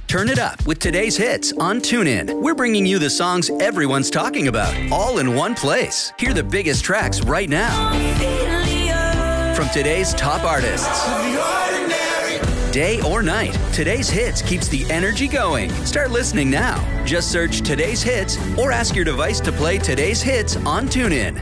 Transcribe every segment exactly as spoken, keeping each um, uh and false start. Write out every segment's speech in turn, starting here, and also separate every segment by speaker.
Speaker 1: Turn it up with today's hits on TuneIn. We're bringing you the songs everyone's talking about, all in one place. Hear the biggest tracks right now from today's top artists. Day or night, today's hits keeps the energy going. Start listening now. Just search today's hits or ask your device to play today's hits on TuneIn.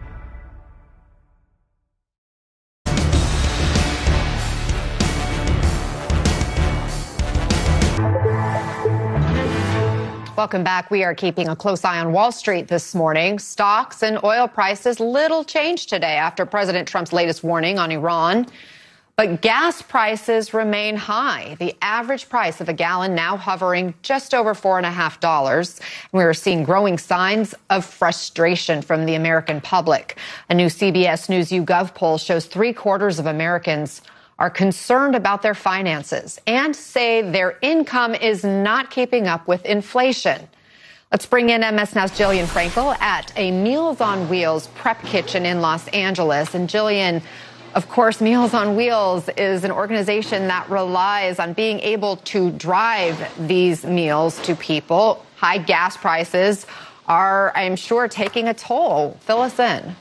Speaker 2: Welcome back. We are keeping a close eye on Wall Street this morning. Stocks and oil prices, little change today after President Trump's latest warning on Iran. But gas prices remain high. The average price of a gallon now hovering just over four and a half dollars. We are seeing growing signs of frustration from the American public. A new C B S News YouGov poll shows three quarters of Americans are concerned about their finances and say their income is not keeping up with inflation. Let's bring in M S Now's Jillian Frankel at a Meals on Wheels prep kitchen in Los Angeles. And Jillian, of course, Meals on Wheels is an organization that relies on being able to drive these meals to people. High gas prices are, I'm sure, taking a toll. Fill us in.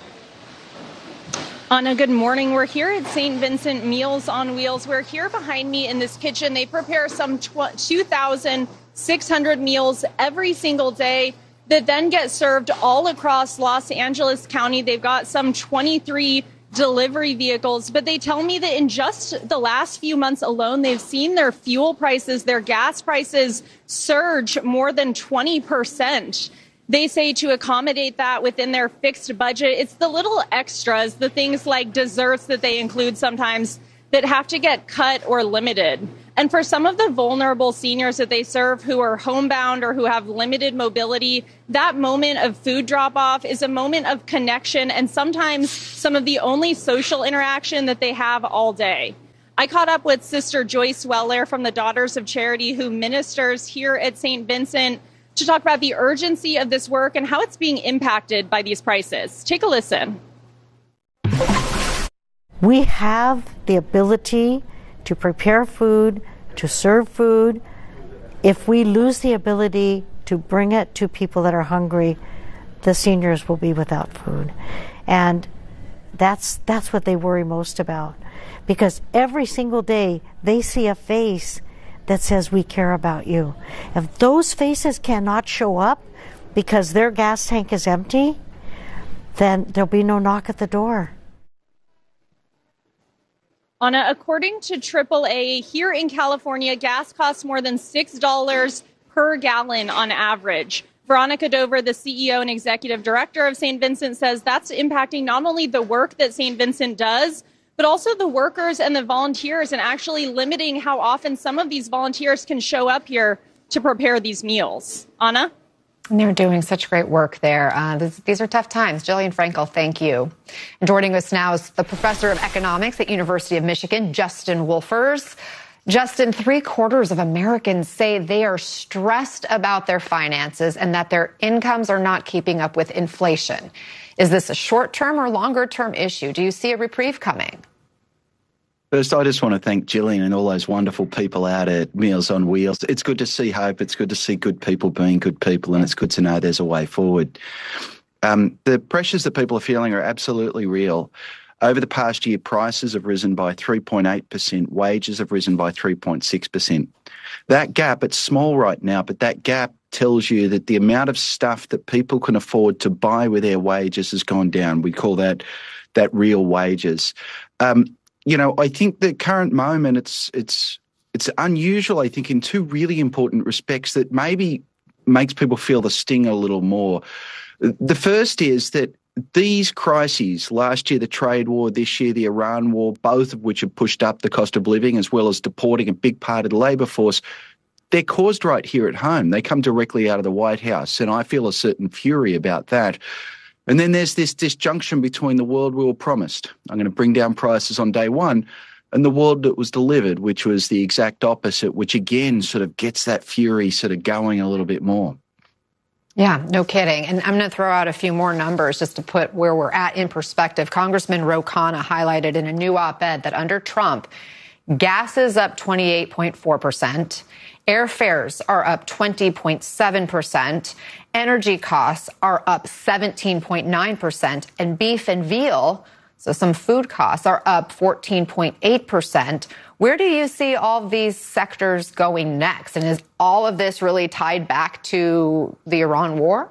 Speaker 3: Anna, good morning. We're here at Saint Vincent Meals on Wheels. We're here behind me in this kitchen. They prepare some two thousand six hundred meals every single day that then get served all across Los Angeles County. They've got some twenty-three delivery vehicles, but they tell me that in just the last few months alone, they've seen their fuel prices, their gas prices surge more than twenty percent. They say to accommodate that within their fixed budget, it's the little extras, the things like desserts that they include sometimes that have to get cut or limited. And for some of the vulnerable seniors that they serve who are homebound or who have limited mobility, that moment of food drop-off is a moment of connection and sometimes some of the only social interaction that they have all day. I caught up with Sister Joyce Weller from the Daughters of Charity, who ministers here at Saint Vincent, to talk about the urgency of this work and how it's being impacted by these prices. Take a listen.
Speaker 4: We have the ability to prepare food, to serve food. If we lose the ability to bring it to people that are hungry, the seniors will be without food. And that's that's what they worry most about. Because every single day they see a face that says, we care about you. If those faces cannot show up because their gas tank is empty, then there'll be no knock at the door.
Speaker 3: Anna, according to triple A, here in California, gas costs more than six dollars per gallon on average. Veronica Dover, the C E O and executive director of Saint Vincent, says that's impacting not only the work that Saint Vincent does, but also the workers and the volunteers, and actually limiting how often some of these volunteers can show up here to prepare these meals. Anna?
Speaker 2: And they're doing such great work there. Uh, this, these are tough times. Jillian Frankel, thank you. And joining us now is the professor of economics at University of Michigan, Justin Wolfers. Justin, three quarters of Americans say they are stressed about their finances and that their incomes are not keeping up with inflation. Is this a short-term or longer-term issue? Do you see a reprieve coming?
Speaker 5: First, I just want to thank Jillian and all those wonderful people out at Meals on Wheels. It's good to see hope. It's good to see good people being good people, and it's good to know there's a way forward. Um, the pressures that people are feeling are absolutely real. Over the past year, prices have risen by three point eight percent. Wages have risen by three point six percent. That gap, it's small right now, but that gap tells you that the amount of stuff that people can afford to buy with their wages has gone down. We call that that real wages. Um, you know, I think the current moment, it's it's it's unusual, I think, in two really important respects that maybe makes people feel the sting a little more. The first is that these crises, last year the trade war, this year the Iran war, both of which have pushed up the cost of living as well as deporting a big part of the labour force, they're caused right here at home. They come directly out of the White House, and I feel a certain fury about that. And then there's this disjunction between the world we were promised, I'm going to bring down prices on day one, and the world that was delivered, which was the exact opposite, which again sort of gets that fury sort of going a little bit more.
Speaker 2: Yeah, no kidding. And I'm going to throw out a few more numbers just to put where we're at in perspective. Congressman Ro Khanna highlighted in a new op-ed that under Trump, Gas is up twenty-eight point four percent. Airfares are up twenty point seven percent. Energy costs are up seventeen point nine percent. And beef and veal, so some food costs, are up fourteen point eight percent. Where do you see all of these sectors going next? And is all of this really tied back to the Iran war?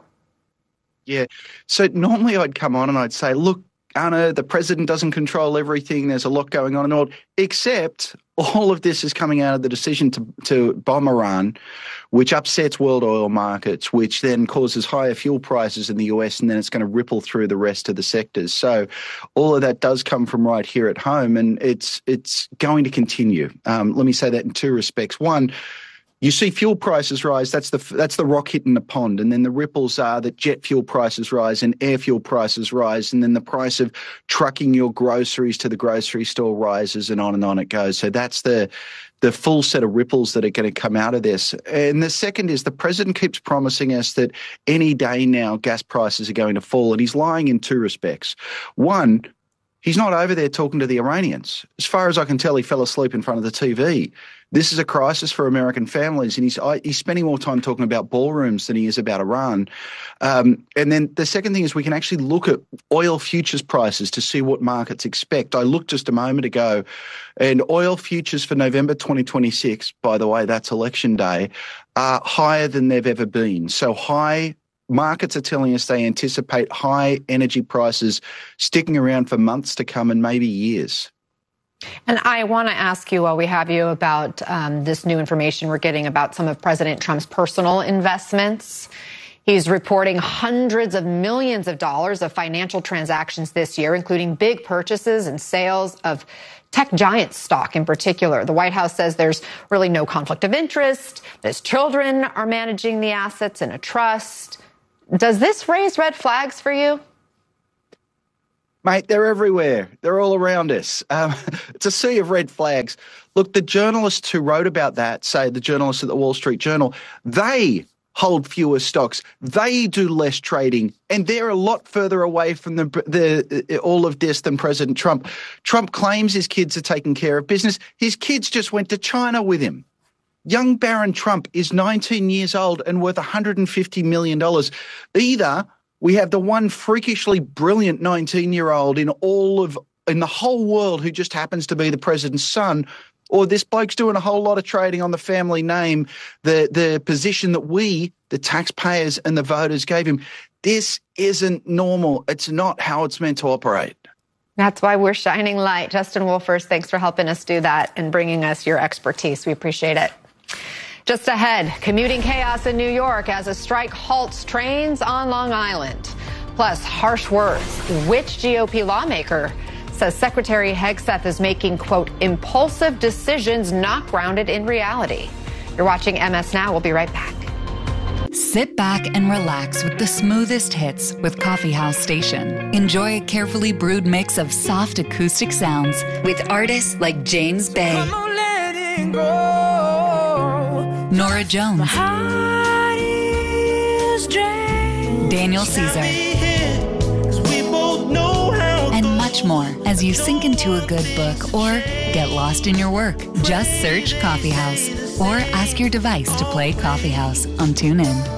Speaker 5: Yeah. So normally I'd come on and I'd say, look, Anna, the president doesn't control everything. There's a lot going on in the world, except all of this is coming out of the decision to, to bomb Iran, which upsets world oil markets, which then causes higher fuel prices in the U S, and then it's going to ripple through the rest of the sectors. So all of that does come from right here at home, and it's it's going to continue. Um, let me say that in two respects. One, you see fuel prices rise, that's the that's the rock hitting the pond, and then the ripples are that jet fuel prices rise and air fuel prices rise, and then the price of trucking your groceries to the grocery store rises, and on and on it goes. So that's the the full set of ripples that are going to come out of this. And the second is the president keeps promising us that any day now gas prices are going to fall, and he's lying in two respects. One, he's not over there talking to the Iranians. As far as I can tell, he fell asleep in front of the T V. This is a crisis for American families, and he's he's spending more time talking about ballrooms than he is about Iran. Um, and then the second thing is we can actually look at oil futures prices to see what markets expect. I looked just a moment ago, and oil futures for November twenty twenty-six, by the way, that's election day, are higher than they've ever been. So high markets are telling us they anticipate high energy prices sticking around for months to come and maybe years.
Speaker 2: And I want to ask you, while we have you, about um, this new information we're getting about some of President Trump's personal investments. He's reporting hundreds of millions of dollars of financial transactions this year, including big purchases and sales of tech giant stock in particular. The White House says there's really no conflict of interest. His children are managing the assets in a trust. Does this raise red flags for you?
Speaker 5: Mate, they're everywhere. They're all around us. Um, it's a sea of red flags. Look, the journalists who wrote about that, say the journalists at the Wall Street Journal, they hold fewer stocks. They do less trading, and they're a lot further away from the, the all of this than President Trump. Trump claims his kids are taking care of business. His kids just went to China with him. Young Barron Trump is nineteen years old and worth one hundred fifty million dollars. Either we have the one freakishly brilliant nineteen-year-old in all of in the whole world who just happens to be the president's son, or this bloke's doing a whole lot of trading on the family name, the the position that we, the taxpayers and the voters, gave him. This isn't normal. It's not how it's meant to operate.
Speaker 2: That's why we're shining light. Justin Wolfers, thanks for helping us do that and bringing us your expertise. We appreciate it. Just ahead, commuting chaos in New York as a strike halts trains on Long Island. Plus, harsh words. Which G O P lawmaker says Secretary Hegseth is making, quote, impulsive decisions not grounded in reality? You're watching M S Now. We'll be right back.
Speaker 6: Sit back and relax with the smoothest hits with Coffee House Station. Enjoy a carefully brewed mix of soft acoustic sounds with artists like James Bay, Come on, let it go. Nora Jones, Daniel Caesar, and much more as you sink into a good book or get lost in your work. Just search Coffee House or ask your device to play Coffee House on TuneIn.